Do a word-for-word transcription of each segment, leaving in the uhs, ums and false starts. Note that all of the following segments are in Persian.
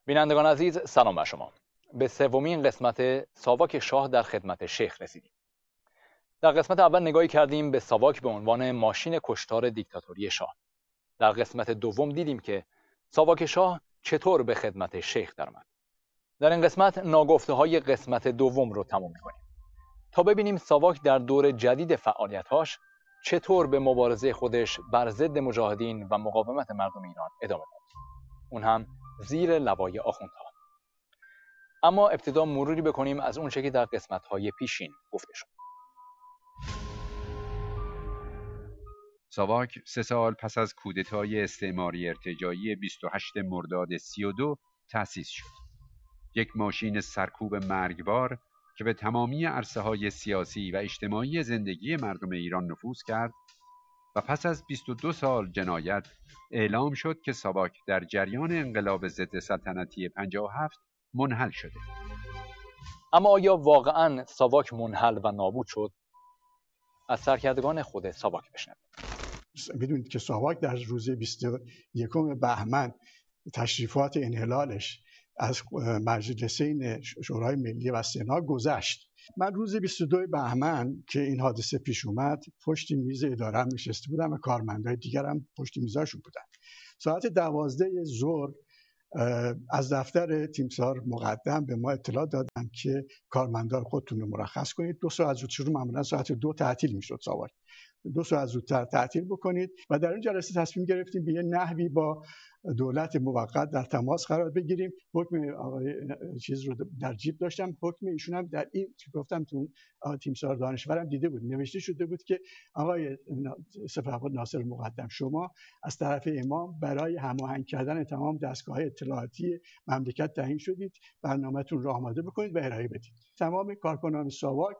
بینندگان عزیز، سلام بر شما. به سومین قسمت ساواک شاه در خدمت شیخ رسیدیم. در قسمت اول نگاهی کردیم به ساواک به عنوان ماشین کشتار دیکتاتوری شاه. در قسمت دوم دیدیم که ساواک شاه چطور به خدمت شیخ درآمد. در این قسمت ناگفته‌های قسمت دوم رو تموم می‌کنیم تا ببینیم ساواک در دور جدید فعالیت‌هاش چطور به مبارزه خودش بر ضد مجاهدین و مقاومت مردم ایران ادامه داد. اون هم زیر لوای آخوندها. اما ابتدا مروری بکنیم از اون چه که در قسمت‌های پیشین گفته شد. ساواک سه سال پس از کودتای استعماری ارتجاعی بیست و هشتم مرداد سی و دو تأسیس شد. یک ماشین سرکوب مرگبار که به تمامی عرصه‌های سیاسی و اجتماعی زندگی مردم ایران نفوذ کرد و پس از بیست و دو سال جنایت اعلام شد که ساواک در جریان انقلاب ضد سلطنتی پنجاه و هفت منحل شده. اما آیا واقعاً ساواک منحل و نابود شد؟ از سرکردگان خود ساواک بشنویم. میدونید که ساواک در روز بیست و یکم بهمن تشریفات انحلالش از مجلسین شورای ملی و سنا گذشت. من روز بیست و دو بهمن که این حادثه پیش اومد پشت میز اداره نشسته بودم و کارمندای دیگرم پشت میزاشون بودن. ساعت دوازده ظهر از دفتر تیمسار مقدم به ما اطلاع دادن که کارمندان خودتون رو مرخص کنید. دو ساعت زودتر، معمولا ساعت دو تعطیل میشد ساواک، دو ساعت زودتر تعطیل بکنید و در این جلسه تصمیم گرفتیم به یه نحوی با دولت موقت در تماس قرار بگیریم. حکم آقای چیز رو در جیب داشتم، حکم ایشون هم در این گفتم تو تیمسار دانشورم دیده بود، نوشته شده بود که آقای سپهبد ناصر مقدم، شما از طرف امام برای هماهنگ کردن تمام دستگاه‌های اطلاعاتی مملکت تعیین شدید، برنامه‌تون رو آماده بکنید و ارائه بدید. تمام کارکنان ساواک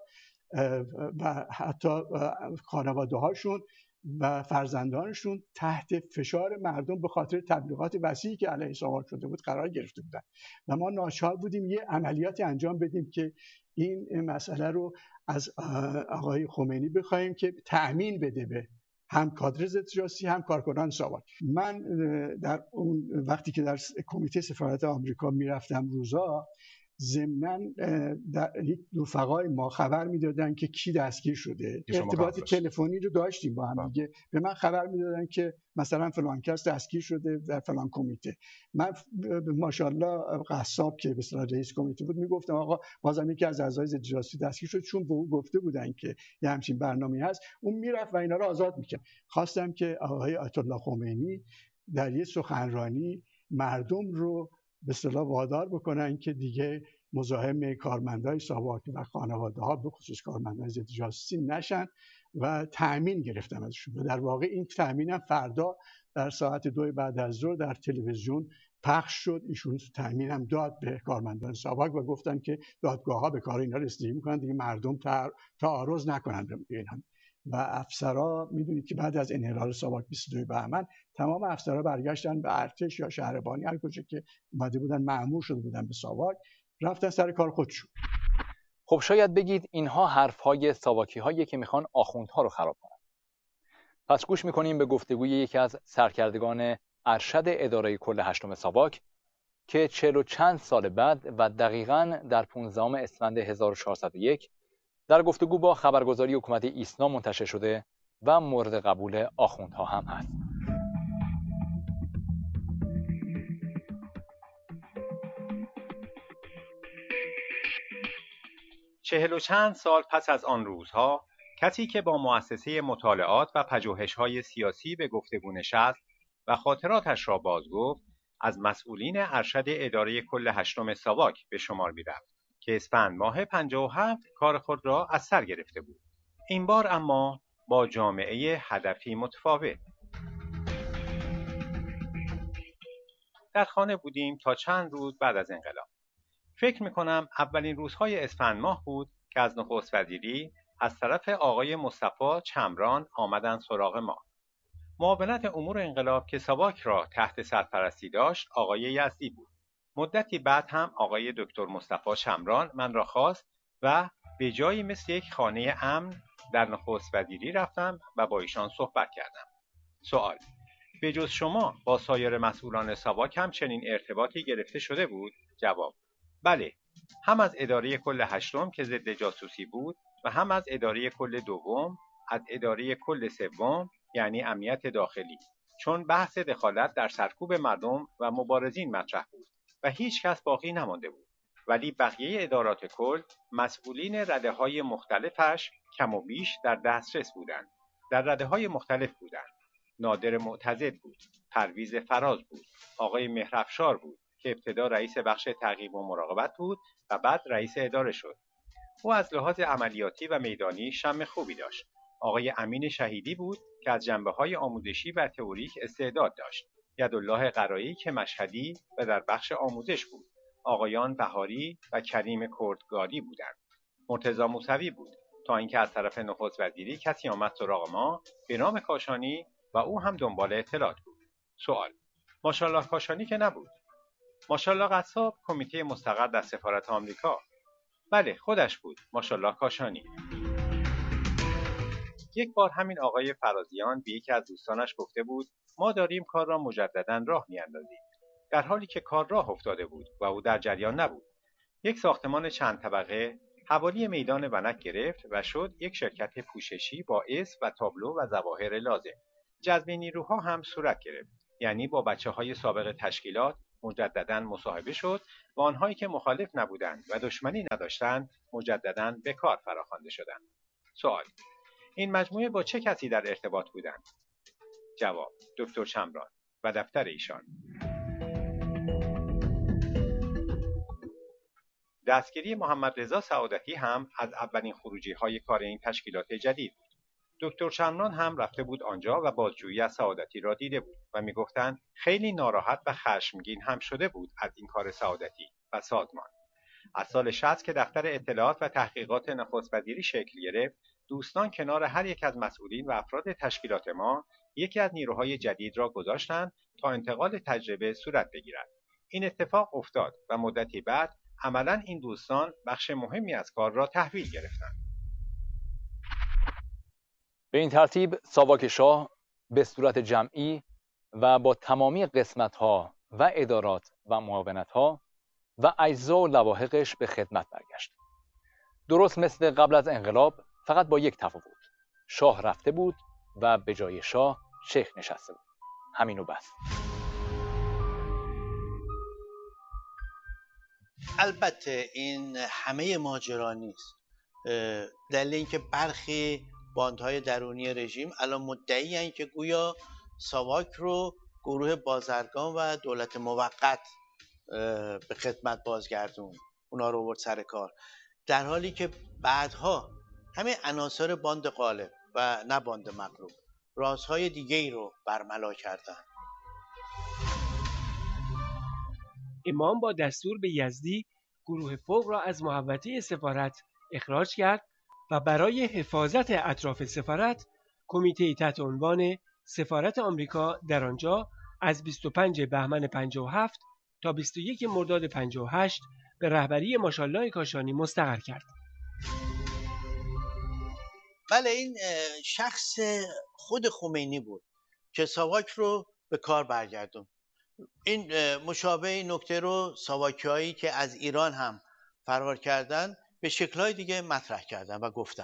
و حتی خانواده‌هاشون و فرزندانشون تحت فشار مردم به خاطر تبلیغات وسیعی که علیه ساواک شده بود قرار گرفته بودن و ما ناچار بودیم یه عملیاتی انجام بدیم که این مسئله رو از آقای خمینی بخوایم که تأمین بده به هم کادر ضد جاسوسی هم کارکنان ساواک. من در اون وقتی که در کمیته سفارت آمریکا میرفتم روزا، ضمناً یک رفقای ما خبر میدادن که کی دستگیر شده. ارتباط تلفنی رو داشتیم با هم دیگه. به من خبر میدادن که مثلا فلان کس دستگیر شده در فلان کمیته. من ماشاءالله قصاب که به اصطلاح رئیس کمیته بود میگفتم آقا بازم یکی از اعضای ضد جاسوسی دستگیر شد، چون به اون گفته بودن که یه همچین برنامه‌ای هست. اون میرفت و اینا رو آزاد میکرد. خواستم که آقای آیت الله خمینی در یه سخنرانی مردم رو به اصطلاح وادار بکنن که دیگه مزاحم کارمندای ساواک و خانواده‌ها به خصوص کارمندای ضد جاسوسی نشن و تأمین گرفتم ازشون. و در واقع این تأمینم فردا در ساعت دو بعد از ظهر در تلویزیون پخش شد. ایشون تأمینم داد به کارمندان ساواک و گفتن که دادگاه‌ها به کار اینا رسیدگی می‌کنن، دیگه مردم تعارض نکنن به این. و افسرها میدونید که بعد از انحلال ساواک بیست و دو بهمن تمام افسرها برگشتن به ارتش یا شهربانی، هر کجا که اومده بودن مأمور شده بودن به ساواک، رفتن سر کار خودشون. خب شاید بگید اینها حرف‌های ساواکی‌هایی که میخوان آخوندها رو خراب کنن. پس گوش میکنیم به گفتگوی یکی از سرکردگان ارشد اداره کل هشتم ساواک که چهل و چند سال بعد و دقیقاً در پانزدهم اسفند هزار و چهارصد و یک در گفتگو با خبرگزاری حکومت ایسنا منتشر شده و مورد قبول آخوندها هم هست. چهل و چند سال پس از آن روزها، کسی که با مؤسسه مطالعات و پژوهش‌های سیاسی به گفتگو نشست و خاطراتش را بازگفت، از مسئولین ارشد اداره کل هشتم ساواک به شمار می‌رفت که اسفند ماه پنجاه و هفت کار خود را از سر گرفته بود. این بار اما با جامعه هدفی متفاوت. در خانه بودیم تا چند روز بعد از انقلاب. فکر می‌کنم اولین روزهای اسفند ماه بود که از نخست وزیری از طرف آقای مصطفی چمران آمدن سراغ ما. معاونت امور انقلاب که ساواک را تحت سرپرستی داشت آقای یزدی بود. مدتی بعد هم آقای دکتر مصطفی چمران من را خواست و به جایی مثل یک خانه امن در نخست وزیری رفتم و با ایشان صحبت کردم. سوال: به جز شما با سایر مسئولان ساواک هم چنین ارتباطی گرفته شده بود؟ جواب: بله، هم از اداره کل هشتم که ضد جاسوسی بود و هم از اداره کل دوم، از اداره کل سوم یعنی امنیت داخلی، چون بحث دخالت در سرکوب مردم و مبارزین مطرح بود و هیچ کس باقی نمانده بود. ولی بقیه ادارات کل مسئولین رده‌های مختلفش کم و بیش در دسترس بودند. در رده‌های مختلف بودند. نادر معتضد بود، پرویز فراز بود، آقای مهرافشار بود که ابتدا رئیس بخش تعقیب و مراقبت بود و بعد رئیس اداره شد. او از لحاظ عملیاتی و میدانی شم خوبی داشت. آقای امین شهیدی بود که از جنبه‌های آموزشی و تئوریک استعداد داشت. یدالله قرایی که مشهدی و در بخش آموزش بود. آقایان بهاری و کریم کردگاری بودند. مرتضی موسوی بود تا اینکه از طرف نخست وزیری کسی آمد سراغ ما به نام کاشانی و او هم دنبال اطلاعات بود. سوال: ماشاءالله کاشانی که نبود. ماشاءالله قصاب کمیته مستقر در سفارت آمریکا. بله خودش بود ماشاءالله کاشانی. یک بار همین آقای فرازیان به یکی از دوستانش گفته بود ما داریم کار را مجدداً راه می‌اندازیم، در حالی که کار راه افتاده بود و او در جریان نبود. یک ساختمان چند طبقه حوالی میدان ونک گرفت و شد یک شرکت پوششی با اسم و تابلو و ظواهر لازم. جذب نیروها هم صورت گرفت، یعنی با بچه‌های سابق تشکیلات مجدداً مصاحبه شد و آنهایی که مخالف نبودند و دشمنی نداشتند مجدداً به کار فراخوانده شدند. سوال: این مجموعه با چه کسی در ارتباط بودند؟ جواب: دکتر شمران و دفتر ایشان. دستگیری محمد رضا سعادتی هم از اولین خروجی‌های کار این تشکیلات جدید بود. دکتر شمران هم رفته بود آنجا و بازجویی از سعادتی را دیده بود و می‌گفتند خیلی ناراحت و خشمگین هم شده بود از این کار سعادتی و سازمان. از سال شصت که دفتر اطلاعات و تحقیقات نخست وزیری شکل گرفت، دوستان کنار هر یک از مسئولین و افراد تشکیلات ما یکی از نیروهای جدید را گذاشتند تا انتقال تجربه صورت بگیرد. این اتفاق افتاد و مدتی بعد عملاً این دوستان بخش مهمی از کار را تحویل گرفتند. به این ترتیب ساواک شاه به صورت جمعی و با تمامی قسمت‌ها و ادارات و معاونت‌ها و اجزا و لواحقش به خدمت برگشت. درست مثل قبل از انقلاب، فقط با یک تفاوت: شاه رفته بود و به جای شاه شیخ نشسته بود. همین و بس. البته این همه ماجرا نیست. دلیل اینکه برخی باندهای درونی رژیم الان مدعی هستند که گویا ساواک رو گروه بازرگان و دولت موقت به خدمت بازگردون، اونا رو آورد سر کار، در حالی که بعدها همه عناصر باند غالب و نه باند مغلوب رازهای دیگه ای رو برملا کردن. امام با دستور به یزدی گروه فوق را از محوطه سفارت اخراج کرد و برای حفاظت اطراف سفارت کمیته تحت عنوان سفارت آمریکا در آنجا از بیست و پنجم بهمن پنجاه و هفت تا بیست و یکم مرداد پنجاه و هشت به رهبری ماشاءالله کاشانی مستقر کرد. بله، این شخص خود خمینی بود که ساواک رو به کار برگردون. این مشابه این نکته رو ساواکیایی که از ایران هم فرار کردن به شکل‌های دیگه مطرح کردن و گفتن.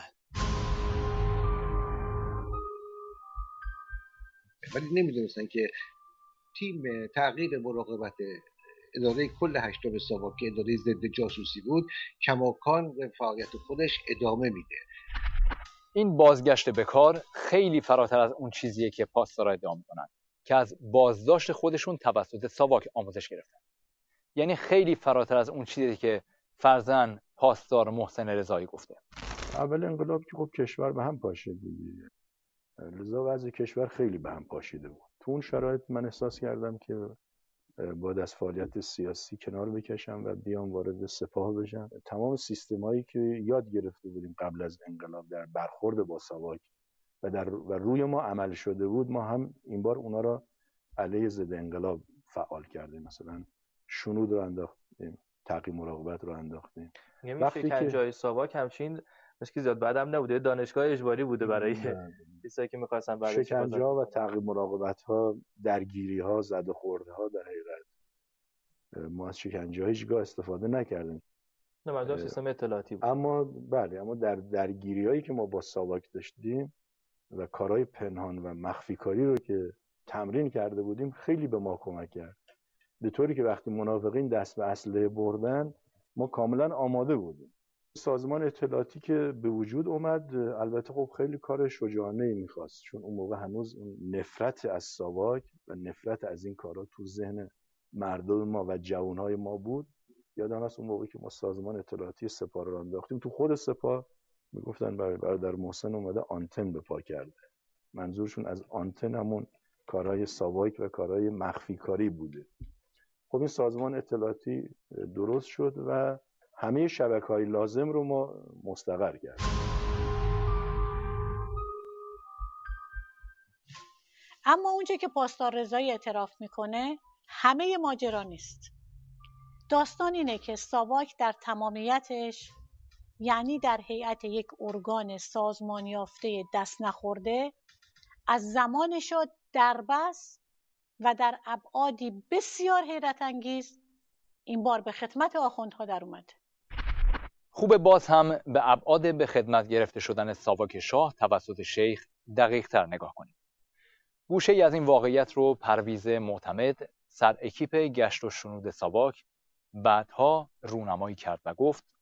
ولی نمیدونستن که تیم تعقیب مراقبت اداره کل هشتم ساواک که اداره ضد جاسوسی بود کماکان به فعالیت خودش ادامه میده. این بازگشت به کار خیلی فراتر از اون چیزیه که پاسدارا ادعا میکنن که از بازداشت خودشون توسط ساواک آموزش گرفتن. یعنی خیلی فراتر از اون چیزی که فرزن پاسدار محسن رضایی گفته. اول انقلاب که خب کشور به هم پاشید دیگه، لذا وضع کشور خیلی به هم پاشیده بود. تو اون شرایط من احساس کردم که باید از فعالیت سیاسی کنار بکشم و بیام وارد سپاه بشم. تمام سیستمایی که یاد گرفته بودیم قبل از انقلاب در برخورد با ساواک و در و روی ما عمل شده بود، ما هم این بار اونا را علیه ضد انقلاب فعال کردیم. مثلا شنود رو انداختیم، تعقیب مراقبت رو انداختیم. میشه که جای ساواک همچین مشکل زیاد بعدم نبوده، دانشگاه اجباری بوده برای کسایی که می‌خواستن بعد شکنجه‌ها و تعقیب مراقبت‌ها، درگیری‌ها، زد و خوردها در حقیقت ما از شکنجه‌ها هیچگاه استفاده نکردیم. نه مردم سیستم اطلاعاتی بود. اما بله، اما در درگیری‌هایی که ما با ساواک داشتیم و کارهای پنهان و مخفی کاری رو که تمرین کرده بودیم خیلی به ما کمک کرد، به طوری که وقتی منافقین دست به اسلحه بردن ما کاملا آماده بودیم. سازمان اطلاعاتی که به وجود اومد البته خب خیلی کار شجاعانه‌ای می‌خواست، چون اون موقع هنوز اون نفرت از ساواک و نفرت از این کارا تو ذهن مردم ما و جوانهای ما بود. یادم هست اون موقعی که ما سازمان اطلاعاتی سپاه رو انداختیم، تو خود سپاه میگفتن برای برادر محسن اومده آنتن به پا کرده. منظورشون از آنتن همون کارهای ساواک و کارهای مخفی کاری بوده. خب این سازمان اطلاعاتی درست شد و همه شبکه‌های لازم رو ما مستقر کردیم. اما اونجا که پاسدار رضایی اعتراف میکنه همه ماجرا نیست. داستان اینه که ساواک در تمامیتش، یعنی در هیئت یک ارگان سازمان یافته دست نخورده، از زمان شد دربست و در ابعادی بسیار حیرت انگیز این بار به خدمت آخوندها در اومد. خوب باز هم به ابعاد به خدمت گرفته شدن ساواک شاه توسط شیخ دقیق تر نگاه کنیم. گوشه ای از این واقعیت رو پرویز معتمد، سر اکیپ گشت و شنود ساواک، بعدها رونمایی کرد و گفت